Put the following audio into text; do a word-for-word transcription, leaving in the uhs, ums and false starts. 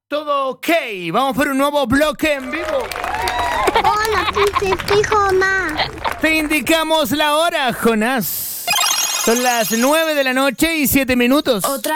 Todo ok, vamos por un nuevo bloque en vivo. Hola, Princesa y Jonás. Te indicamos la hora, Jonás. Son las nueve de la noche y siete minutos. Otra